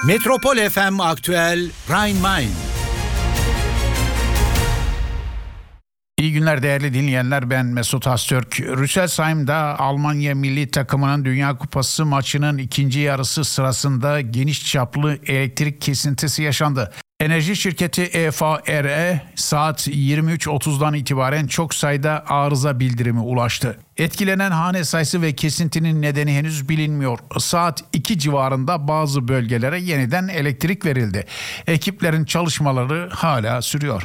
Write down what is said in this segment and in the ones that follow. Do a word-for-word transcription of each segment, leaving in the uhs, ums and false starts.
Metropol F M Aktüel Rhein-Main. İyi günler değerli dinleyenler, ben Mesut Astürk. Rüsselsheim'da Almanya milli takımının Dünya Kupası maçının ikinci yarısı sırasında geniş çaplı elektrik kesintisi yaşandı. Enerji şirketi E V R'e saat yirmi üç otuzdan itibaren çok sayıda arıza bildirimi ulaştı. Etkilenen hane sayısı ve kesintinin nedeni henüz bilinmiyor. Saat iki civarında bazı bölgelere yeniden elektrik verildi. Ekiplerin çalışmaları hala sürüyor.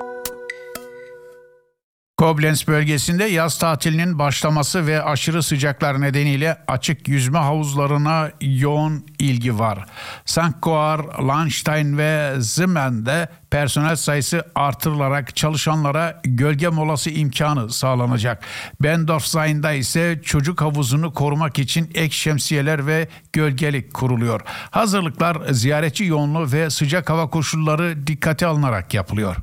Koblenz bölgesinde yaz tatilinin başlaması ve aşırı sıcaklar nedeniyle açık yüzme havuzlarına yoğun ilgi var. Sankt Goar, Landstein ve Zimmer'de personel sayısı artırılarak çalışanlara gölge molası imkanı sağlanacak. Bendorfshain'da ise çocuk havuzunu korumak için ek şemsiyeler ve gölgelik kuruluyor. Hazırlıklar ziyaretçi yoğunluğu ve sıcak hava koşulları dikkate alınarak yapılıyor.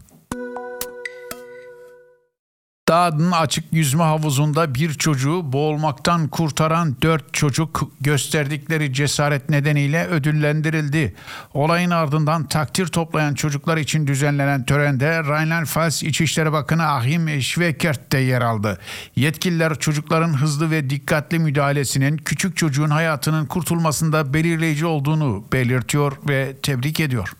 Dağ'ın açık yüzme havuzunda bir çocuğu boğulmaktan kurtaran dört çocuk gösterdikleri cesaret nedeniyle ödüllendirildi. Olayın ardından takdir toplayan çocuklar için düzenlenen törende Rheinland-Pfalz İçişleri Bakanı Achim Schweikert de yer aldı. Yetkililer çocukların hızlı ve dikkatli müdahalesinin küçük çocuğun hayatının kurtulmasında belirleyici olduğunu belirtiyor ve tebrik ediyor.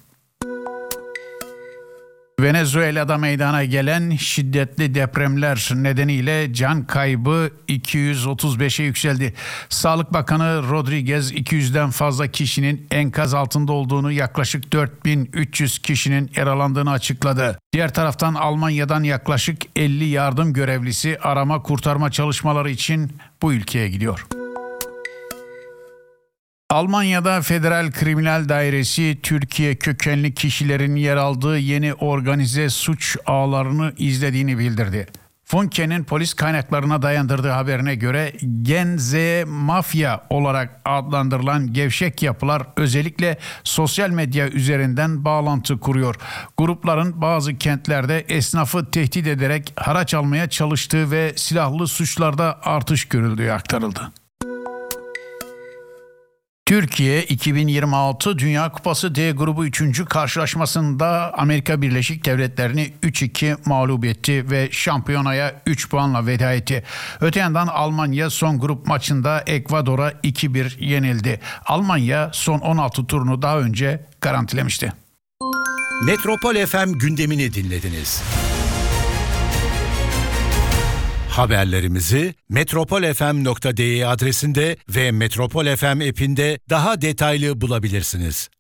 Venezuela'da meydana gelen şiddetli depremler nedeniyle can kaybı iki yüz otuz beşe yükseldi. Sağlık Bakanı Rodriguez iki yüzden fazla kişinin enkaz altında olduğunu, yaklaşık dört bin üç yüz kişinin yaralandığını açıkladı. Diğer taraftan Almanya'dan yaklaşık elli yardım görevlisi arama kurtarma çalışmaları için bu ülkeye gidiyor. Almanya'da Federal Kriminal Dairesi Türkiye kökenli kişilerin yer aldığı yeni organize suç ağlarını izlediğini bildirdi. Funke'nin polis kaynaklarına dayandırdığı haberine göre Gen Z mafya olarak adlandırılan gevşek yapılar özellikle sosyal medya üzerinden bağlantı kuruyor. Grupların bazı kentlerde esnafı tehdit ederek haraç almaya çalıştığı ve silahlı suçlarda artış görüldüğü aktarıldı. Türkiye iki bin yirmi altı Dünya Kupası D grubu üçüncü karşılaşmasında Amerika Birleşik Devletleri'ni üç iki mağlup etti ve şampiyonaya üç puanla veda etti. Öte yandan Almanya son grup maçında Ekvador'a iki bir yenildi. Almanya son on altı turunu daha önce garantilemişti. Metropol F M gündemini dinlediniz. Haberlerimizi metropol f m nokta d e adresinde ve Metropol F M app'inde daha detaylı bulabilirsiniz.